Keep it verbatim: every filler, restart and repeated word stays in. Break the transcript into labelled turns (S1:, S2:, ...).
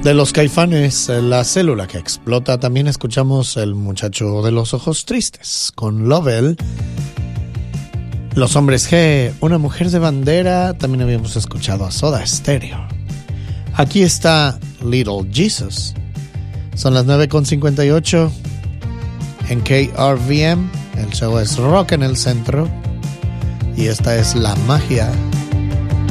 S1: De los Caifanes, La célula que explota. También escuchamos El muchacho de los ojos tristes con Lovell. Los Hombres G, Una mujer de bandera. También habíamos escuchado a Soda Stereo. Aquí está Little Jesus. Son las nueve con cincuenta y ocho en K R V M. El show es Rock en el Centro. Y esta es La Magia